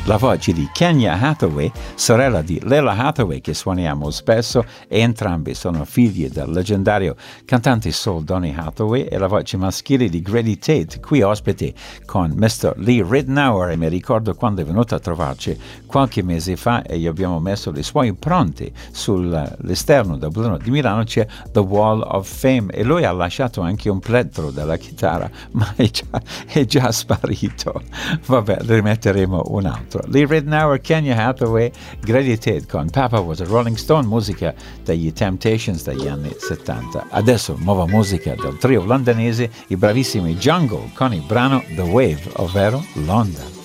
la voce di Kenya Hathaway, sorella di Lalah Hathaway che suoniamo spesso, e entrambi sono figli del leggendario cantante soul Donny Hathaway, e la voce maschile di Grady Tate, qui ospite con Mr. Lee Ritenour. E mi ricordo quando è venuto a trovarci qualche mese fa e gli abbiamo messo le sue impronte sull'esterno del Blue Note di Milano. C'è The Wall of Fame e lui ha lasciato anche un plettro della chitarra, ma è già sparito. Vabbè, rimetteremo un altro. Lee Ritenour, Kenya Hathaway, Grady Tate con Papa Was a Rolling Stone, musica degli Temptations degli anni 70. Adesso nuova musica del trio londinese, i bravissimi Jungle, con il brano The Wave, ovvero l'onda.